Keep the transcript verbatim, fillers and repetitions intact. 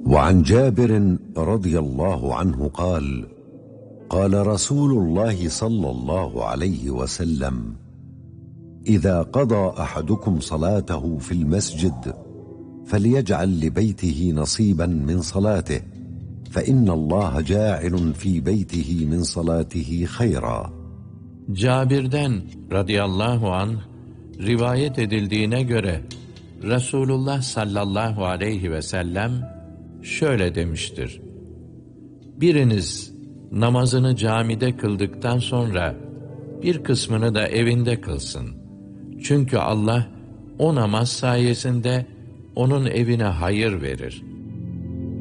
وعن جابر رضي الله عنه قال قال رسول الله صلى الله عليه وسلم إذا قضى أحدكم صلاته في المسجد فليجعل لبيته نصيبا من صلاته فإن الله جاعل في بيته من صلاته خيرا. Cabir'den radıyallahu anh rivayet edildiğine göre Resulullah sallallahu aleyhi ve sellem şöyle demiştir: biriniz namazını camide kıldıktan sonra bir kısmını da evinde kılsın. Çünkü Allah o namaz sayesinde onun evine hayır verir.